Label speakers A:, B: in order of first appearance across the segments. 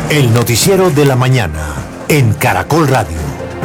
A: El noticiero de la mañana en Caracol Radio.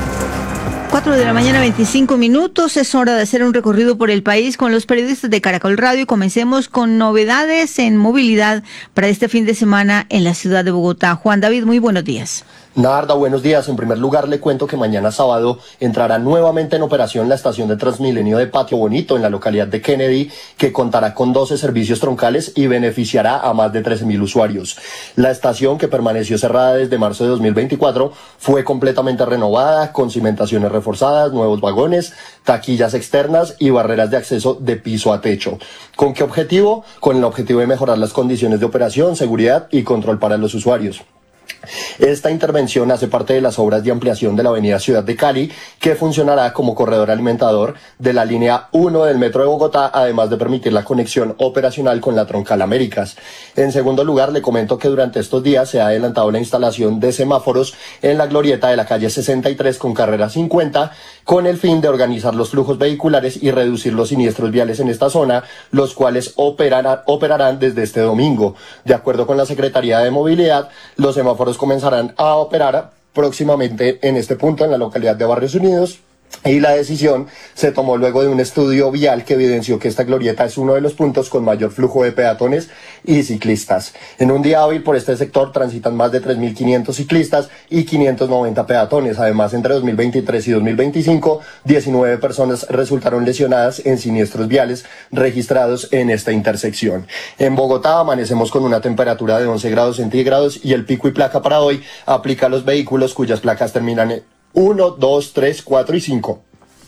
B: 4 de la mañana, 25 minutos. Es hora de hacer un recorrido por el país con los periodistas de Caracol Radio. Comencemos con novedades en movilidad para este fin de semana en la ciudad de Bogotá. Juan David, muy buenos días.
C: Narda, buenos días. En primer lugar, le cuento que mañana sábado entrará nuevamente en operación la estación de Transmilenio de Patio Bonito en la localidad de Kennedy, que contará con 12 servicios troncales y beneficiará a más de 13.000 usuarios. La estación, que permaneció cerrada desde marzo de 2024, fue completamente renovada, con cimentaciones reforzadas, nuevos vagones, taquillas externas y barreras de acceso de piso a techo. ¿Con qué objetivo? Con el objetivo de mejorar las condiciones de operación, seguridad y control para los usuarios. Esta intervención hace parte de las obras de ampliación de la avenida Ciudad de Cali, que funcionará como corredor alimentador de la línea 1 del Metro de Bogotá, además de permitir la conexión operacional con la Troncal Américas. En segundo lugar, le comento que durante estos días se ha adelantado la instalación de semáforos en la glorieta de la calle 63 con carrera 50, con el fin de organizar los flujos vehiculares y reducir los siniestros viales en esta zona, los cuales operarán desde este domingo. De acuerdo con la Secretaría de Movilidad, los semáforos comenzarán a operar próximamente en este punto, en la localidad de Barrios Unidos, y la decisión se tomó luego de un estudio vial que evidenció que esta glorieta es uno de los puntos con mayor flujo de peatones y ciclistas. En un día hábil por este sector transitan más de 3.500 ciclistas y 590 peatones. Además, entre 2023 y 2025, 19 personas resultaron lesionadas en siniestros viales registrados en esta intersección. En Bogotá amanecemos con una temperatura de 11 grados centígrados y el pico y placa para hoy aplica a los vehículos cuyas placas terminan en 1, 2, 3, 4 y 5.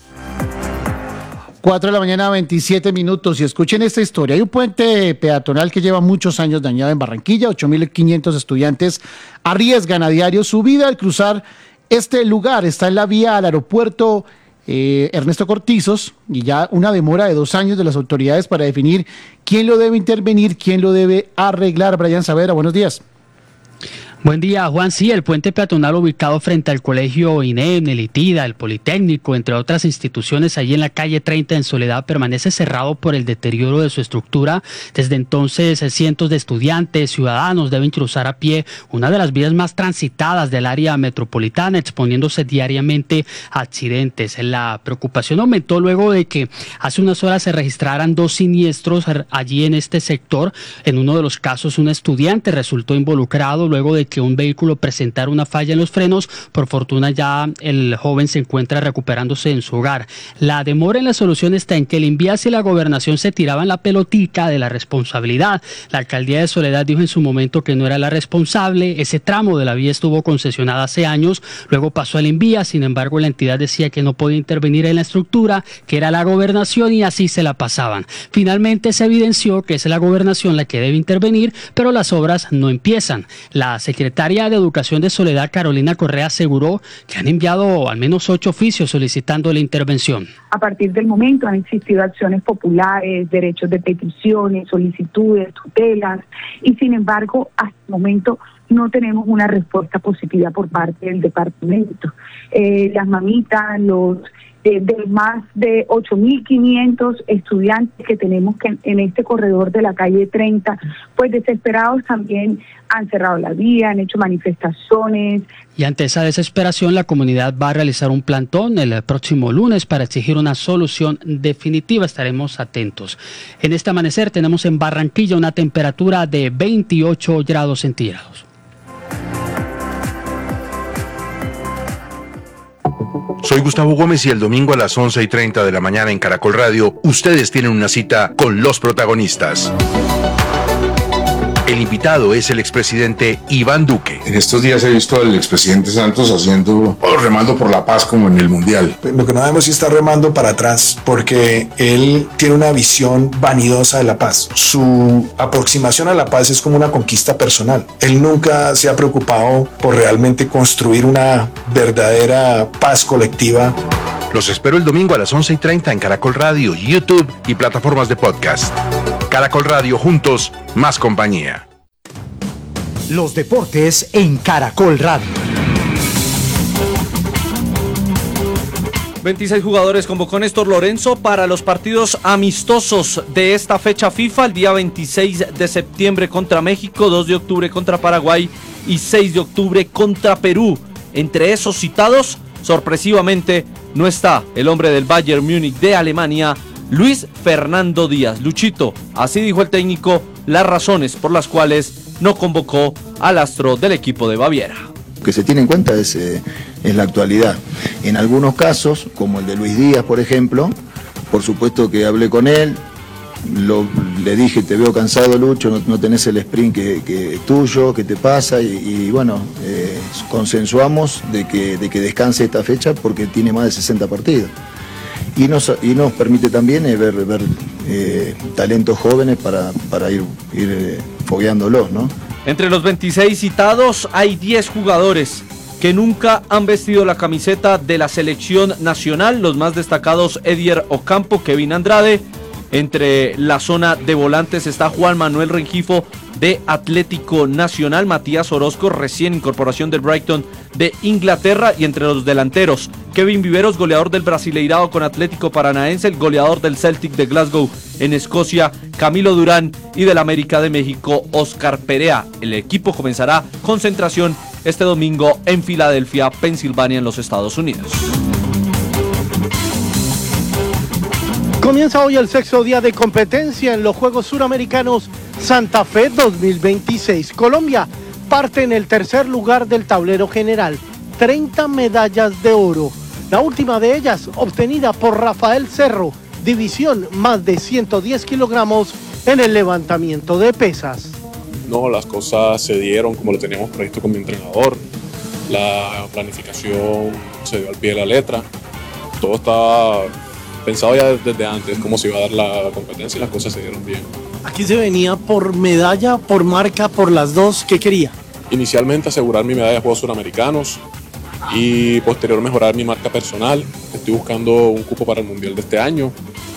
D: 4 de la mañana, 27 minutos. Y escuchen esta historia. Hay un puente peatonal que lleva muchos años dañado en Barranquilla. 8.500 estudiantes arriesgan a diario su vida al cruzar este lugar. Está en la vía al aeropuerto Ernesto Cortizos, y ya una demora de 2 años de las autoridades para definir quién lo debe intervenir, quién lo debe arreglar. Brian Saavedra, buenos días.
E: Buen día, Juan. Sí, el puente peatonal ubicado frente al colegio INEM, el ITIDA, el Politécnico, entre otras instituciones, allí en la calle 30 en Soledad, permanece cerrado por el deterioro de su estructura. Desde entonces, cientos de estudiantes, ciudadanos deben cruzar a pie una de las vías más transitadas del área metropolitana, exponiéndose diariamente a accidentes. La preocupación aumentó luego de que hace unas horas se registraran 2 siniestros allí en este sector. En uno de los casos, un estudiante resultó involucrado luego de que un vehículo presentara una falla en los frenos. Por fortuna ya el joven se encuentra recuperándose en su hogar. La demora en la solución está en que el INVIAS y la gobernación se tiraban la pelotica de la responsabilidad. La alcaldía de Soledad dijo en su momento que no era la responsable. Ese tramo de la vía estuvo concesionada hace años, luego pasó al INVIAS. Sin embargo, la entidad decía que no podía intervenir en la estructura, que era la gobernación, y así se la pasaban. Finalmente se evidenció que es la gobernación la que debe intervenir, pero las obras no empiezan. La secretaria de Educación de Soledad, Carolina Correa, aseguró que han enviado al menos 8 oficios solicitando la intervención.
F: A partir del momento han existido acciones populares, derechos de peticiones, solicitudes, tutelas, y sin embargo, hasta el momento no tenemos una respuesta positiva por parte del departamento. Las mamitas, de más de 8.500 estudiantes que tenemos en este corredor de la calle 30, pues desesperados también han cerrado la vía, han hecho manifestaciones.
E: Y ante esa desesperación, la comunidad va a realizar un plantón el próximo lunes para exigir una solución definitiva. Estaremos atentos. En este amanecer tenemos en Barranquilla una temperatura de 28 grados centígrados.
G: Soy Gustavo Gómez y el domingo a las 11:30 de la mañana en Caracol Radio, ustedes tienen una cita con los protagonistas. El invitado es el expresidente Iván Duque.
H: En estos días he visto al expresidente Santos remando por la paz como en el Mundial.
I: Lo que no debemos es estar remando para atrás, porque él tiene una visión vanidosa de la paz. Su aproximación a la paz es como una conquista personal. Él nunca se ha preocupado por realmente construir una verdadera paz colectiva.
G: Los espero el domingo a las 11:30 en Caracol Radio, YouTube y plataformas de podcast. Caracol Radio, juntos, más compañía.
A: Los deportes en Caracol Radio.
J: 26 jugadores convocó Néstor Lorenzo para los partidos amistosos de esta fecha FIFA, el día 26 de septiembre contra México, 2 de octubre contra Paraguay y 6 de octubre contra Perú. Entre esos citados, sorpresivamente, no está el hombre del Bayern Múnich de Alemania, Luis Fernando Díaz. Luchito, así dijo el técnico, las razones por las cuales no convocó al astro del equipo de Baviera.
K: Lo que se tiene en cuenta es la actualidad. En algunos casos, como el de Luis Díaz, por ejemplo, por supuesto que hablé con él, le dije, te veo cansado, Lucho, no tenés el sprint que tuyo, ¿qué te pasa? Y bueno, consensuamos de que descanse esta fecha porque tiene más de 60 partidos. Y nos permite también ver talentos jóvenes para ir fogueándolos, ¿no?
J: Entre los 26 citados hay 10 jugadores que nunca han vestido la camiseta de la selección nacional. Los más destacados: Edier Ocampo, Kevin Andrade. Entre la zona de volantes está Juan Manuel Rengifo de Atlético Nacional, Matías Orozco, recién incorporación del Brighton de Inglaterra, y entre los delanteros, Kevin Viveros, goleador del Brasileirao con Atlético Paranaense, el goleador del Celtic de Glasgow en Escocia, Camilo Durán, y del América de México, Oscar Perea. El equipo comenzará concentración este domingo en Filadelfia, Pensilvania, en los Estados Unidos.
L: Comienza hoy el 6º día de competencia en los Juegos Suramericanos Santa Fe 2026. Colombia parte en el tercer lugar del tablero general, 30 medallas de oro. La última de ellas obtenida por Rafael Cerro, división más de 110 kilogramos en el levantamiento de pesas.
M: No, las cosas se dieron como lo teníamos previsto con mi entrenador. La planificación se dio al pie de la letra. Todo estaba pensado ya desde antes cómo se iba a dar la competencia y las cosas se dieron bien.
L: Aquí se venía por medalla, por marca, por las dos. ¿Qué quería?
M: Inicialmente asegurar mi medalla de Juegos Suramericanos y posterior mejorar mi marca personal. Estoy buscando un cupo para el Mundial de este año.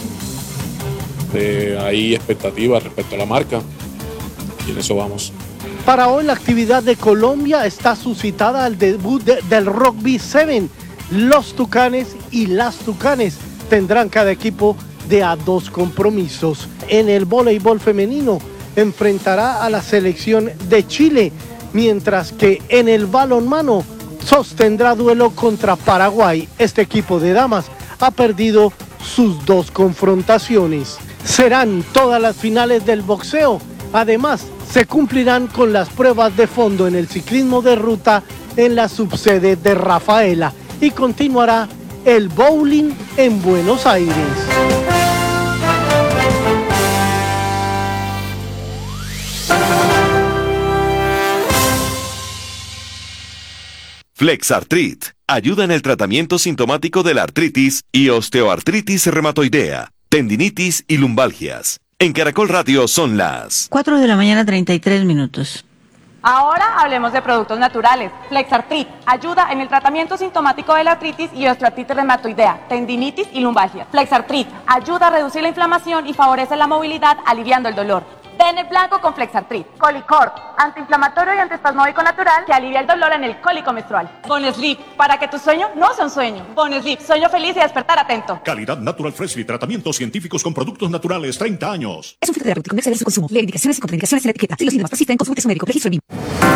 M: Hay expectativas respecto a la marca y en eso vamos.
L: Para hoy la actividad de Colombia está suscitada al debut del Rugby 7. Los Tucanes y las Tucanes tendrán cada equipo de a 2 compromisos. En el voleibol femenino enfrentará a la selección de Chile, mientras que en el balonmano sostendrá duelo contra Paraguay. Este equipo de damas ha perdido sus 2 confrontaciones. Serán todas las finales del boxeo. Además, se cumplirán con las pruebas de fondo en el ciclismo de ruta en la subsede de Rafaela y continuará el bowling en Buenos Aires.
N: Flexartrit ayuda en el tratamiento sintomático de la artritis y osteoartritis reumatoidea, tendinitis y lumbalgias. En Caracol Radio son las
B: 4 de la mañana, 33 minutos.
O: Ahora hablemos de productos naturales. Flexartrit ayuda en el tratamiento sintomático de la artritis y osteoartritis reumatoidea, tendinitis y lumbalgia. Flexartrit ayuda a reducir la inflamación y favorece la movilidad, aliviando el dolor. Den el blanco con Flexartrit. Colicort, antiinflamatorio y antiespasmódico natural que alivia el dolor en el cólico menstrual. Bonesleep, para que tu sueño no sea un sueño. Bonesleep, sueño feliz y despertar atento.
P: Calidad Natural Freshly, tratamientos científicos con productos naturales, 30 años.
Q: Es un filtro terapéutico, no exceder su consumo. Lee indicaciones y contraindicaciones en la etiqueta. Si los síntomas persisten, consulte a su médico. Registro BIM.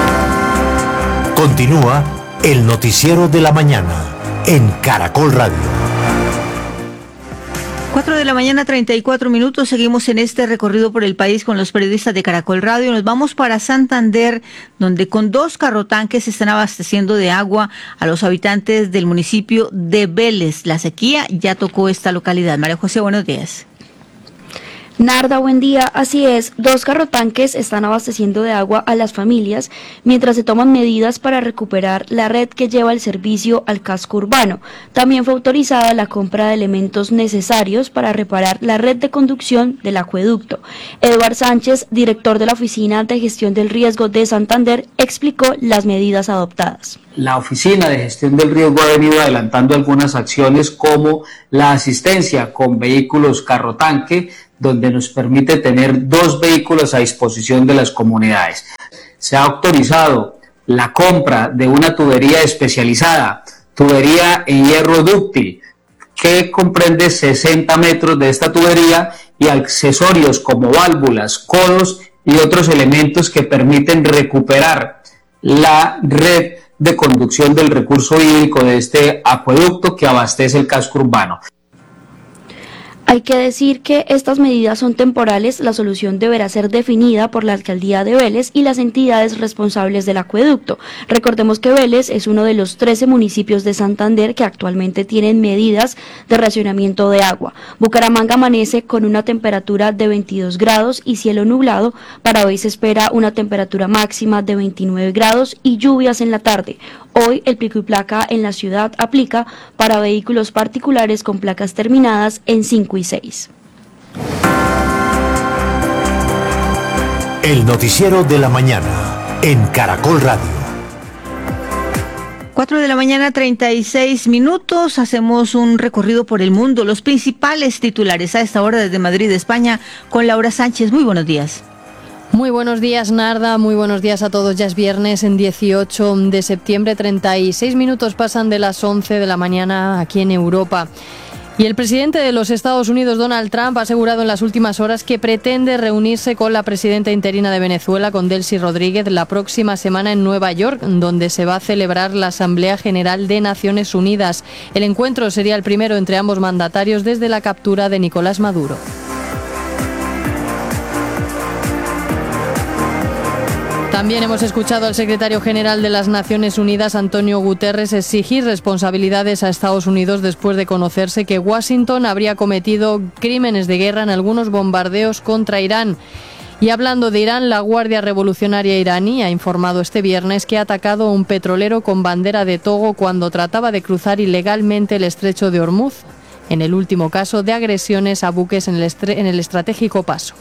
A: Continúa el noticiero de la mañana en Caracol Radio.
B: 4 de la mañana, 34 minutos. Seguimos en este recorrido por el país con los periodistas de Caracol Radio. Nos vamos para Santander, donde con 2 carrotanques están abasteciendo de agua a los habitantes del municipio de Vélez. La sequía ya tocó esta localidad. María José, buenos días.
R: Narda, buen día. Así es, 2 carrotanques están abasteciendo de agua a las familias mientras se toman medidas para recuperar la red que lleva el servicio al casco urbano. También fue autorizada la compra de elementos necesarios para reparar la red de conducción del acueducto. Eduard Sánchez, director de la Oficina de Gestión del Riesgo de Santander, explicó las medidas adoptadas.
S: La Oficina de Gestión del Riesgo ha venido adelantando algunas acciones como la asistencia con vehículos carrotanque, donde nos permite tener 2 vehículos a disposición de las comunidades. Se ha autorizado la compra de una tubería especializada, tubería en hierro dúctil, que comprende 60 metros de esta tubería y accesorios como válvulas, codos y otros elementos que permiten recuperar la red de conducción del recurso hídrico de este acueducto que abastece el casco urbano.
R: Hay que decir que estas medidas son temporales, la solución deberá ser definida por la Alcaldía de Vélez y las entidades responsables del acueducto. Recordemos que Vélez es uno de los 13 municipios de Santander que actualmente tienen medidas de racionamiento de agua. Bucaramanga amanece con una temperatura de 22 grados y cielo nublado. Para hoy se espera una temperatura máxima de 29 grados y lluvias en la tarde. Hoy el pico y placa en la ciudad aplica para vehículos particulares con placas terminadas en 5 y 6.
A: El noticiero de la mañana en Caracol Radio.
B: 4 de la mañana, 36 minutos. Hacemos un recorrido por el mundo. Los principales titulares a esta hora desde Madrid, España, con Laura Sánchez. Muy buenos días.
T: Muy buenos días, Narda, muy buenos días a todos. Ya es viernes, en 18 de septiembre, 36 minutos pasan de las 11 de la mañana aquí en Europa. Y el presidente de los Estados Unidos, Donald Trump, ha asegurado en las últimas horas que pretende reunirse con la presidenta interina de Venezuela, con Delcy Rodríguez, la próxima semana en Nueva York, donde se va a celebrar la Asamblea General de Naciones Unidas. El encuentro sería el primero entre ambos mandatarios desde la captura de Nicolás Maduro. También hemos escuchado al secretario general de las Naciones Unidas, Antonio Guterres, exigir responsabilidades a Estados Unidos después de conocerse que Washington habría cometido crímenes de guerra en algunos bombardeos contra Irán. Y hablando de Irán, la Guardia Revolucionaria iraní ha informado este viernes que ha atacado a un petrolero con bandera de Togo cuando trataba de cruzar ilegalmente el estrecho de Hormuz, en el último caso de agresiones a buques en el estratégico paso.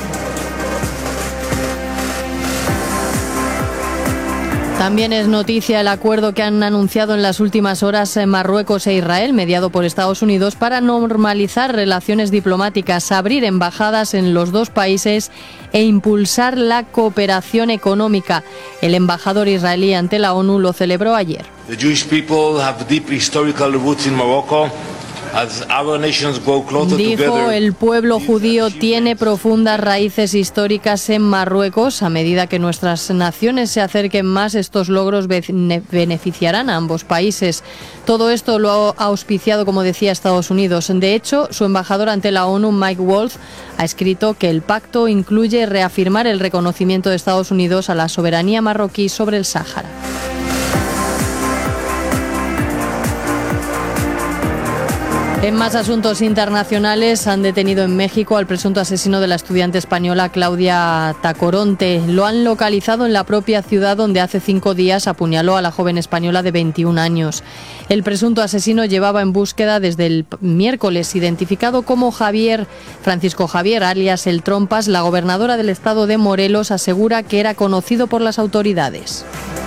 T: También es noticia el acuerdo que han anunciado en las últimas horas Marruecos e Israel, mediado por Estados Unidos, para normalizar relaciones diplomáticas, abrir embajadas en los dos países e impulsar la cooperación económica. El embajador israelí ante la ONU lo celebró ayer.
U: The Jewish people have deep historical roots in Morocco.
T: Dijo, el pueblo judío tiene profundas raíces históricas en Marruecos. A medida que nuestras naciones se acerquen más, estos logros beneficiarán a ambos países. Todo esto lo ha auspiciado, como decía, Estados Unidos. De hecho, su embajador ante la ONU, Mike Wolf, ha escrito que el pacto incluye reafirmar el reconocimiento de Estados Unidos a la soberanía marroquí sobre el Sáhara. En más asuntos internacionales, han detenido en México al presunto asesino de la estudiante española Claudia Tacoronte. Lo han localizado en la propia ciudad donde hace 5 días apuñaló a la joven española de 21 años. El presunto asesino llevaba en búsqueda desde el miércoles, identificado como Francisco Javier, alias El Trompas. La gobernadora del estado de Morelos asegura que era conocido por las autoridades.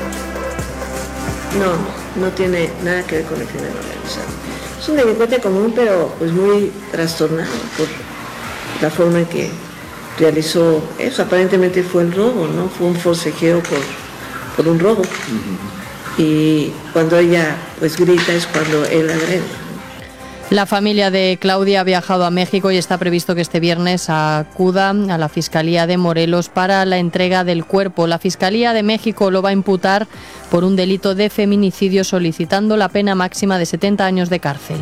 V: No tiene nada que ver con el crimen organizado. Es un delincuente común, pero pues muy trastornado por la forma en que realizó eso. Aparentemente fue el robo, ¿no? Fue un forcejeo por un robo. Y cuando ella pues grita es cuando él agrede.
T: La familia de Claudia ha viajado a México y está previsto que este viernes acuda a la Fiscalía de Morelos para la entrega del cuerpo. La Fiscalía de México lo va a imputar por un delito de feminicidio, solicitando la pena máxima de 70 años de cárcel.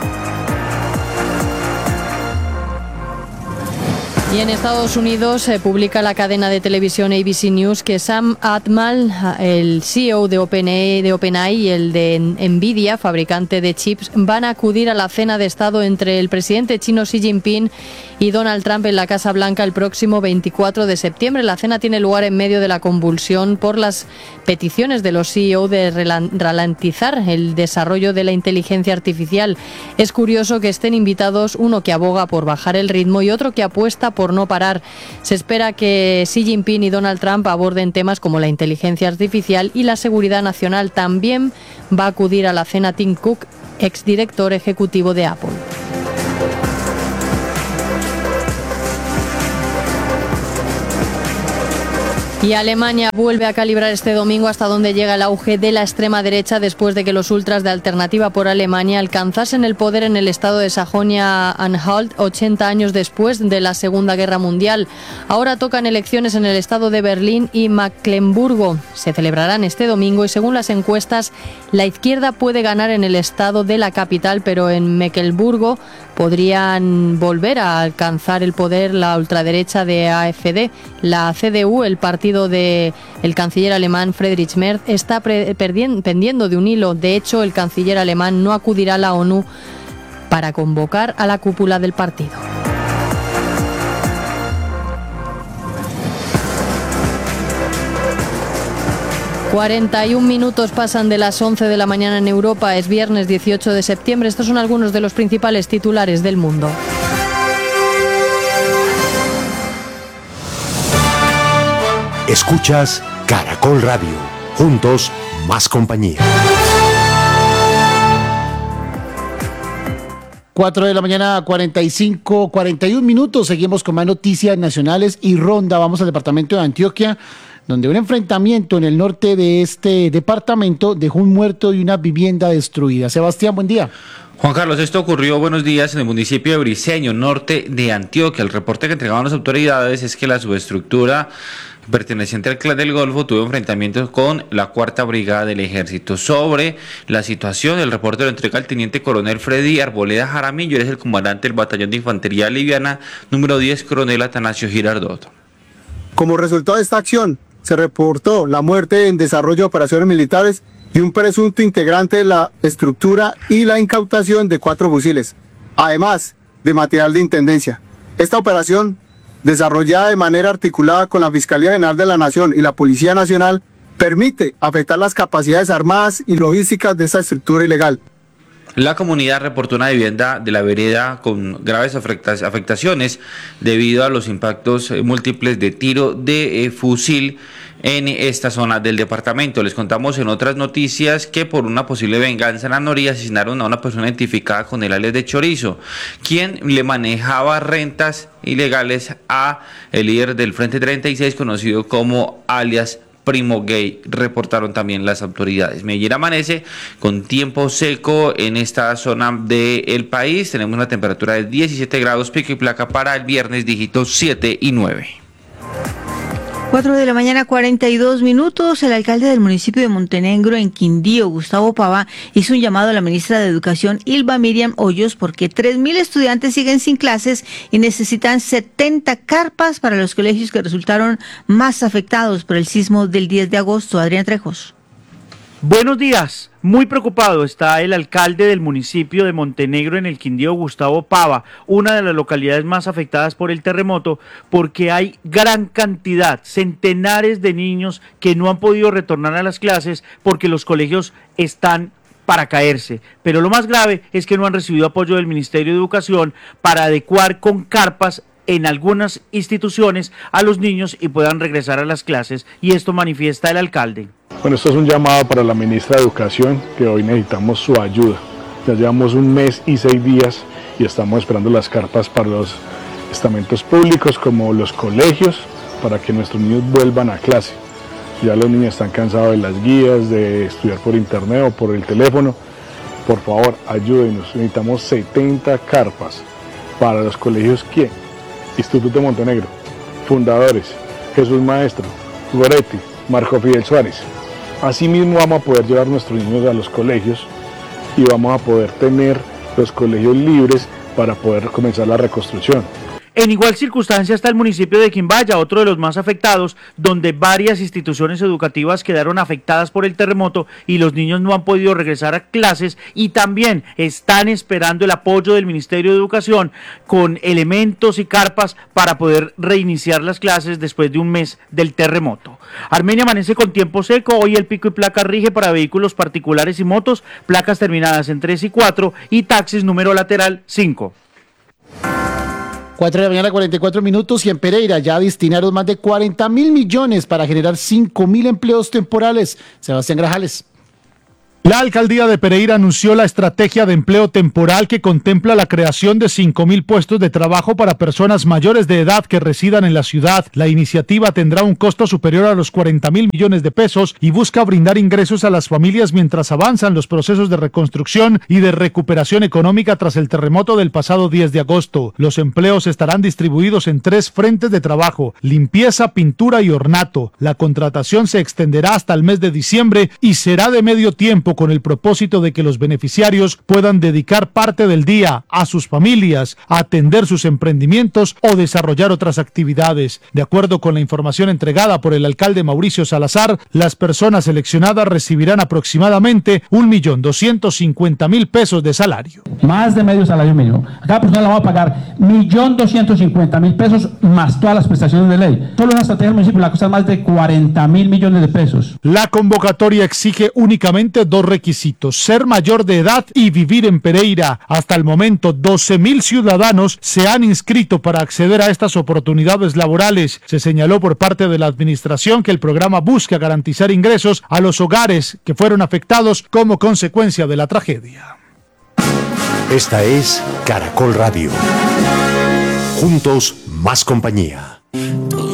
T: Y en Estados Unidos se publica la cadena de televisión ABC News que Sam Altman, el CEO de OpenAI y el de Nvidia, fabricante de chips, van a acudir a la cena de Estado entre el presidente chino Xi Jinping y Donald Trump en la Casa Blanca el próximo 24 de septiembre. La cena tiene lugar en medio de la convulsión por las peticiones de los CEO de ralentizar el desarrollo de la inteligencia artificial. Es curioso que estén invitados uno que aboga por bajar el ritmo y otro que apuesta por no parar. Se espera que Xi Jinping y Donald Trump aborden temas como la inteligencia artificial y la seguridad nacional. También va a acudir a la cena Tim Cook, exdirector ejecutivo de Apple. Y Alemania vuelve a calibrar este domingo hasta dónde llega el auge de la extrema derecha después de que los ultras de Alternativa por Alemania alcanzasen el poder en el estado de Sajonia-Anhalt 80 años después de la Segunda Guerra Mundial. Ahora tocan elecciones en el estado de Berlín y Mecklemburgo. Se celebrarán este domingo y según las encuestas, la izquierda puede ganar en el estado de la capital, pero en Mecklemburgo podrían volver a alcanzar el poder la ultraderecha de AfD. La CDU, el partido del canciller alemán Friedrich Merz, está pendiendo de un hilo. De hecho, el canciller alemán no acudirá a la ONU para convocar a la cúpula del partido. ...41 pasan de las 11 de la mañana en Europa. Es viernes 18 de septiembre. Estos son algunos de los principales titulares del mundo.
A: Escuchas Caracol Radio. Juntos, más compañía.
C: 4 de la mañana, 41 minutos. Seguimos con más noticias nacionales y ronda. Vamos al departamento de Antioquia, donde un enfrentamiento en el norte de este departamento dejó un muerto y una vivienda destruida. Sebastián, buen día.
D: Juan Carlos, esto ocurrió, buenos días, en el municipio de Briceño, norte de Antioquia. El reporte que entregaban las autoridades es que la subestructura perteneciente al Clan del Golfo tuvo enfrentamientos con la 4ª Brigada del Ejército. Sobre la situación, el reporte lo entrega el teniente coronel Freddy Arboleda Jaramillo, él es el comandante del Batallón de Infantería Liviana, número 10, coronel Atanasio Girardot.
W: Como resultado de esta acción, se reportó la muerte en desarrollo de operaciones militares de un presunto integrante de la estructura y la incautación de 4 fusiles, además de material de intendencia. Esta operación, desarrollada de manera articulada con la Fiscalía General de la Nación y la Policía Nacional, permite afectar las capacidades armadas y logísticas de esta estructura ilegal.
D: La comunidad reportó una vivienda de la vereda con graves afectaciones debido a los impactos múltiples de tiro de fusil en esta zona del departamento. Les contamos en otras noticias que por una posible venganza en la Noria asesinaron a una persona identificada con el alias de Chorizo, quien le manejaba rentas ilegales a el líder del Frente 36, conocido como alias Primo Gay, reportaron también las autoridades. Medellín amanece con tiempo seco en esta zona del país. Tenemos una temperatura de 17 grados, pico y placa para el viernes, dígitos 7 y 9.
B: 4 de la mañana, 42 minutos. El alcalde del municipio de Montenegro, en Quindío, Gustavo Pava, hizo un llamado a la ministra de Educación, Ylva Miriam Hoyos, porque 3.000 estudiantes siguen sin clases y necesitan 70 carpas para los colegios que resultaron más afectados por el sismo del 10 de agosto. Adrián Trejos.
X: Buenos días. Muy preocupado está el alcalde del municipio de Montenegro, en el Quindío, Gustavo Pava, una de las localidades más afectadas por el terremoto, porque hay gran cantidad, centenares de niños que no han podido retornar a las clases porque los colegios están para caerse. Pero lo más grave es que no han recibido apoyo del Ministerio de Educación para adecuar con carpas en algunas instituciones a los niños y puedan regresar a las clases, y esto manifiesta el alcalde.
Y: Bueno, esto es un llamado para la ministra de Educación, que hoy necesitamos su ayuda. Ya llevamos 1 mes y 6 días y estamos esperando las carpas para los estamentos públicos como los colegios, para que nuestros niños vuelvan a clase. Ya los niños están cansados de las guías, de estudiar por internet o por el teléfono. Por favor, ayúdenos. Necesitamos 70 carpas para los colegios. ¿Quién? Instituto Montenegro, fundadores, Jesús Maestro, Goretti, Marco Fidel Suárez. Asimismo vamos a poder llevar a nuestros niños a los colegios y vamos a poder tener los colegios libres para poder comenzar la reconstrucción.
X: En igual circunstancia está el municipio de Quimbaya, otro de los más afectados, donde varias instituciones educativas quedaron afectadas por el terremoto y los niños no han podido regresar a clases y también están esperando el apoyo del Ministerio de Educación con elementos y carpas para poder reiniciar las clases después de 1 mes del terremoto. Armenia amanece con tiempo seco, hoy el pico y placa rige para vehículos particulares y motos, placas terminadas en 3 y 4 y taxis número lateral 5.
C: 4 de la mañana, 44 minutos, y en Pereira ya destinaron más de 40.000 millones para generar 5.000 empleos temporales. Sebastián Grajales.
E: La alcaldía de Pereira anunció la estrategia de empleo temporal que contempla la creación de 5.000 puestos de trabajo para personas mayores de edad que residan en la ciudad. La iniciativa tendrá un costo superior a los 40.000 millones de pesos y busca brindar ingresos a las familias mientras avanzan los procesos de reconstrucción y de recuperación económica tras el terremoto del pasado 10 de agosto. Los empleos estarán distribuidos en 3 frentes de trabajo: limpieza, pintura y ornato. La contratación se extenderá hasta el mes de diciembre y será de medio tiempo, con el propósito de que los beneficiarios puedan dedicar parte del día a sus familias, a atender sus emprendimientos o desarrollar otras actividades. De acuerdo con la información entregada por el alcalde Mauricio Salazar, las personas seleccionadas recibirán aproximadamente 1.250.000 pesos de salario.
F: Más de medio salario mínimo. A cada persona le va a pagar 1.250.000 pesos más todas las prestaciones de ley. Solo una estrategia del municipio la cuesta más de 40.000 millones de pesos.
E: La convocatoria exige únicamente 2 requisitos: ser mayor de edad y vivir en Pereira. Hasta el momento, 12.000 ciudadanos se han inscrito para acceder a estas oportunidades laborales. Se señaló por parte de la administración que el programa busca garantizar ingresos a los hogares que fueron afectados como consecuencia de la tragedia.
A: Esta es Caracol Radio. Juntos, más compañía.